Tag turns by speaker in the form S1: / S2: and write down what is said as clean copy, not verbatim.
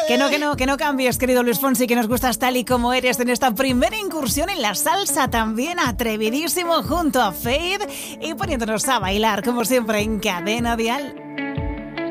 S1: Que no cambies, querido Luis Fonsi, que nos gustas tal y como eres en esta primera incursión en la salsa, también atrevidísimo junto a Faith y poniéndonos a bailar, como siempre, en Cadena Dial.